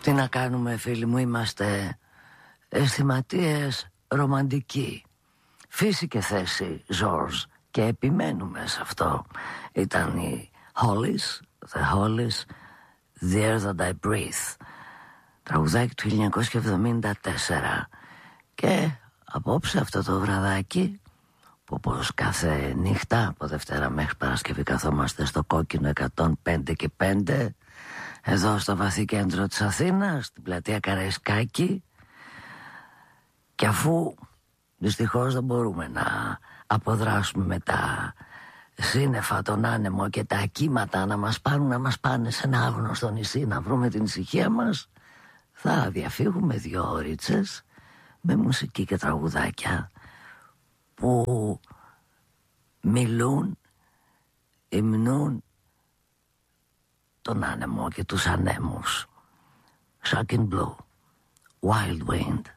Τι να κάνουμε, φίλοι μου, είμαστε αισθηματίες ρομαντικοί. Φύση και θέση, George, και επιμένουμε σε αυτό. Ήταν οι Hollies, The Hollies, The Air That I Breathe, τραγουδάκι του 1974. Και απόψε αυτό το βραδάκι, που όπως κάθε νύχτα από Δευτέρα μέχρι Παρασκευή καθόμαστε στο κόκκινο 105 και 5, εδώ στο βαθύ κέντρο της Αθήνας, στην πλατεία Καραϊσκάκη. Και αφού δυστυχώς δεν μπορούμε να αποδράσουμε με τα σύννεφα, τον άνεμο και τα κύματα να μας πάνε σε ένα άγνωστο νησί να βρούμε την ησυχία μας, θα διαφύγουμε 2 ώριτσες με μουσική και τραγουδάκια που μιλούν, υμνούν τον άνεμο και τους ανέμους. Shocking Blue, Wild Wind.